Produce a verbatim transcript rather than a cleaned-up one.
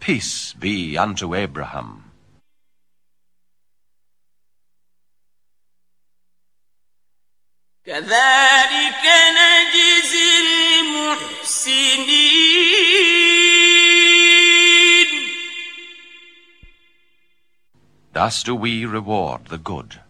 Peace be unto Abraham. كذلك نجزي المحسنين. Thus do we reward the good.